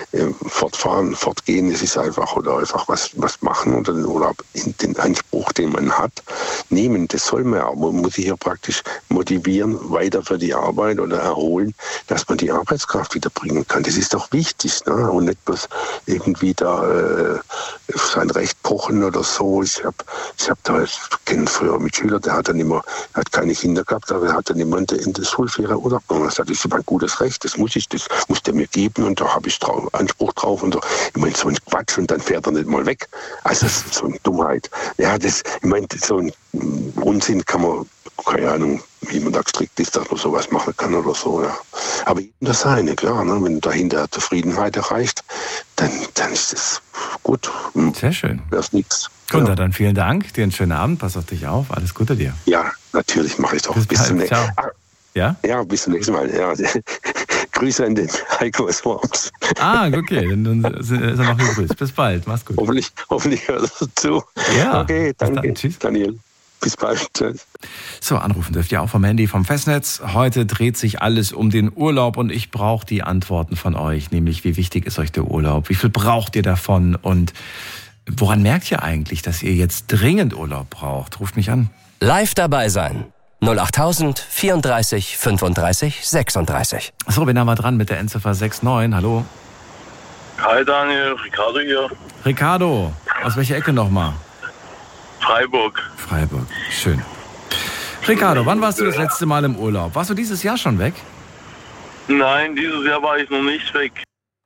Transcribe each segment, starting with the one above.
fortfahren, fortgehen. Es ist einfach was machen oder den Urlaub in den Anspruch, den man hat, nehmen. Das soll man auch. Man muss sich ja praktisch motivieren, weiter für die Arbeit oder erholen, dass man die Arbeitskraft wieder bringen kann. Das ist doch wichtig, ne? Und nicht bloß irgendwie da sein Recht pochen oder so. Ich kenne früher mit Schülern, der hat keine Kinder gehabt, aber er hat dann immer in der Schulferie Urlaub genommen. Er sagt, das ist aber ein gutes Recht, das muss der mir geben und da habe ich Anspruch drauf und so. Ich meine, so ein Quatsch und dann fährt er nicht mal weg. Also das ist so eine Dummheit. Ja, so ein Unsinn kann man, keine Ahnung, wie man da gestrickt ist, dass man sowas machen kann oder so, ja. Aber das seine, klar, ne? Wenn dahinter Zufriedenheit erreicht, dann ist das gut. Sehr schön. Das ist nichts. Gunther, dann vielen Dank, dir einen schönen Abend, pass auf dich auf, alles Gute dir. Ja, natürlich mache ich doch. Bis zum nächsten Mal. Ja? Ja, bis zum nächsten Mal. Ja. Grüße an den Heiko aus Worms. Okay, dann ist er noch gegrüßt. Bis bald, mach's gut. Hoffentlich hört er zu. Ja. Okay, danke. Dann, tschüss. Daniel. Bis bald. Tschüss. So, anrufen dürft ihr auch vom Handy, vom Festnetz. Heute dreht sich alles um den Urlaub und ich brauche die Antworten von euch, nämlich wie wichtig ist euch der Urlaub? Wie viel braucht ihr davon? Und woran merkt ihr eigentlich, dass ihr jetzt dringend Urlaub braucht? Ruft mich an. Live dabei sein. 08000 34 35 36. So, wen haben wir dran mit der Endziffer 69? Hallo. Hi Daniel, Ricardo hier. Ricardo, aus welcher Ecke nochmal? Freiburg. Freiburg, schön. Ricardo, wann warst du das letzte Mal im Urlaub? Warst du dieses Jahr schon weg? Nein, dieses Jahr war ich noch nicht weg.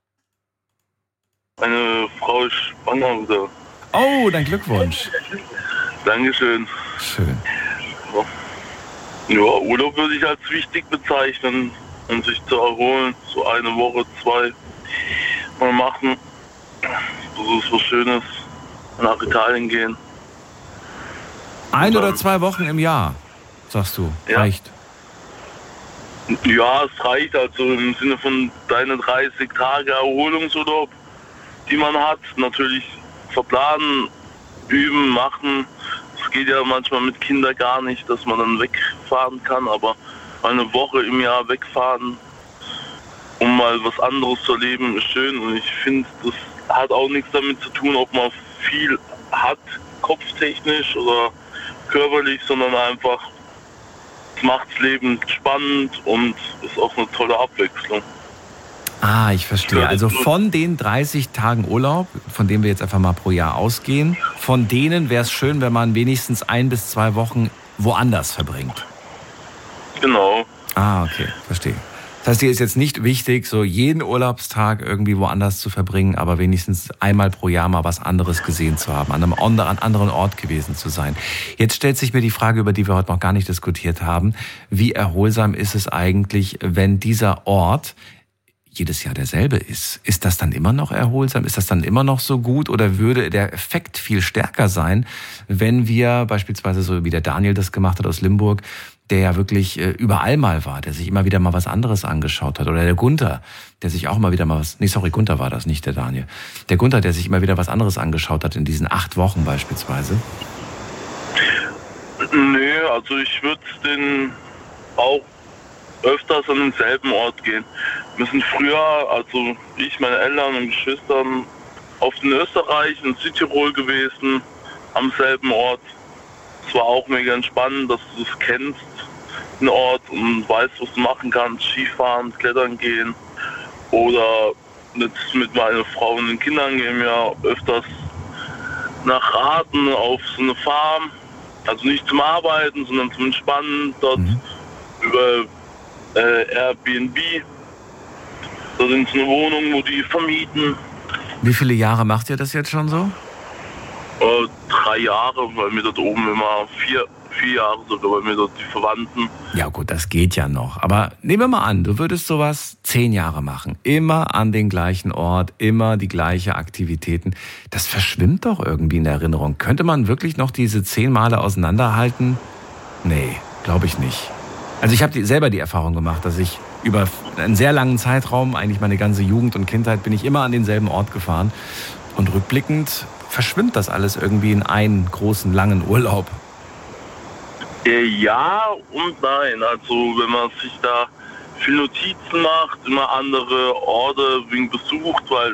Meine Frau ist schwanger wieder. Oh, dein Glückwunsch. Dankeschön. Schön. Ja, Urlaub würde ich als wichtig bezeichnen, um sich zu erholen. So eine Woche, 2 mal machen. Das ist was Schönes. Nach Italien gehen. 1 oder 2 Wochen im Jahr, sagst du, ja. Reicht? Ja, es reicht also im Sinne von deine 30 Tage Erholungsurlaub, die man hat. Natürlich verplanen, üben, machen. Es geht ja manchmal mit Kindern gar nicht, dass man dann wegfahren kann, aber mal eine Woche im Jahr wegfahren, um mal was anderes zu erleben, ist schön. Und ich finde, das hat auch nichts damit zu tun, ob man viel hat, kopftechnisch oder körperlich, sondern einfach, es macht das Leben spannend und ist auch eine tolle Abwechslung. Ich verstehe. Also von den 30 Tagen Urlaub, von denen wir jetzt einfach mal pro Jahr ausgehen, von denen wäre es schön, wenn man wenigstens 1 bis 2 Wochen woanders verbringt. Genau. Okay, verstehe. Das heißt, dir ist jetzt nicht wichtig, so jeden Urlaubstag irgendwie woanders zu verbringen, aber wenigstens einmal pro Jahr mal was anderes gesehen zu haben, an einem anderen Ort gewesen zu sein. Jetzt stellt sich mir die Frage, über die wir heute noch gar nicht diskutiert haben. Wie erholsam ist es eigentlich, wenn dieser Ort jedes Jahr derselbe ist? Ist das dann immer noch erholsam? Ist das dann immer noch so gut? Oder würde der Effekt viel stärker sein, wenn wir beispielsweise, so wie der Daniel das gemacht hat aus Limburg, der ja wirklich überall mal war, der sich immer wieder mal was anderes angeschaut hat. Oder der Gunther, der sich auch mal wieder mal was... Gunther war das, nicht der Daniel. Der Gunther, der sich immer wieder was anderes angeschaut hat in diesen 8 Wochen beispielsweise. Nö, also ich würde den auch öfters an denselben Ort gehen. Wir sind früher, also ich, meine Eltern und Geschwistern, oft in Österreich, in Südtirol gewesen, am selben Ort. Es war auch mega entspannend, dass du das kennst, den Ort, und weißt, was du machen kannst. Skifahren, klettern gehen. Oder mit meiner Frau und den Kindern gehen wir öfters nach Raten auf so eine Farm. Also nicht zum Arbeiten, sondern zum Entspannen. Dort über Airbnb. Da sind so eine Wohnung, wo die vermieten. Wie viele Jahre macht ihr das jetzt schon so? 3 Jahre, weil mir dort oben immer 4 Jahre sogar, weil mir dort die Verwandten. Ja gut, das geht ja noch. Aber nehmen wir mal an, du würdest sowas 10 Jahre machen. Immer an den gleichen Ort, immer die gleiche Aktivitäten. Das verschwimmt doch irgendwie in der Erinnerung. Könnte man wirklich noch diese 10 Male auseinanderhalten? Nee, glaube ich nicht. Also ich habe selber die Erfahrung gemacht, dass ich über einen sehr langen Zeitraum, eigentlich meine ganze Jugend und Kindheit, bin ich immer an denselben Ort gefahren. Und rückblickend verschwimmt das alles irgendwie in einen großen, langen Urlaub. Ja und nein. Also wenn man sich da viel Notizen macht, immer andere Orte besucht, weil